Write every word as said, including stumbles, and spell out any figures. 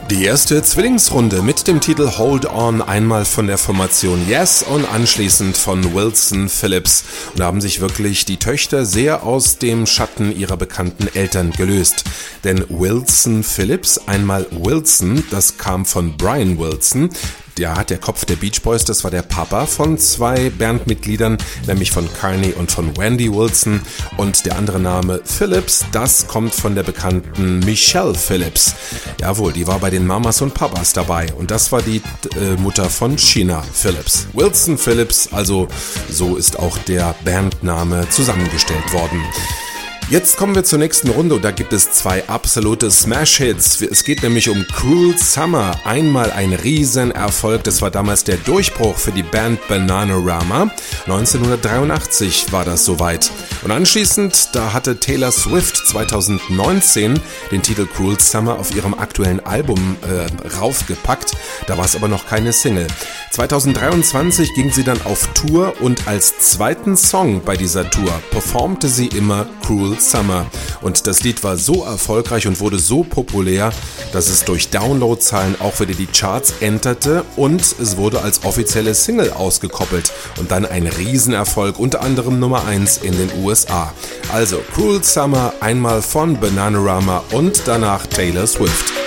Die erste Zwillingsrunde mit dem Titel Hold On, einmal von der Formation Yes und anschließend von Wilson Phillips. Und da haben sich wirklich die Töchter sehr aus dem Schatten ihrer bekannten Eltern gelöst. Denn Wilson Phillips, einmal Wilson, das kam von Brian Wilson. Ja, der Kopf der Beach Boys, das war der Papa von zwei Bandmitgliedern, nämlich von Carney und von Wendy Wilson. Und der andere Name Phillips, das kommt von der bekannten Michelle Phillips. Jawohl, die war bei den Mamas und Papas dabei. Und das war die äh, Mutter von Sheena Phillips. Wilson Phillips, also so ist auch der Bandname zusammengestellt worden. Jetzt kommen wir zur nächsten Runde und da gibt es zwei absolute Smash-Hits. Es geht nämlich um Cruel Summer. Einmal ein Riesenerfolg, das war damals der Durchbruch für die Band Bananarama. neunzehnhundertdreiundachtzig war das soweit. Und anschließend, da hatte Taylor Swift zweitausendneunzehn den Titel Cruel Summer auf ihrem aktuellen Album äh, raufgepackt. Da war es aber noch keine Single. zweitausenddreiundzwanzig ging sie dann auf Tour und als zweiten Song bei dieser Tour performte sie immer Cruel Summer. Und das Lied war so erfolgreich und wurde so populär, dass es durch Downloadzahlen auch wieder die Charts enterte und es wurde als offizielle Single ausgekoppelt und dann ein Riesenerfolg, unter anderem Nummer eins in den U S A. Also Cruel Summer einmal von Bananarama und danach Taylor Swift.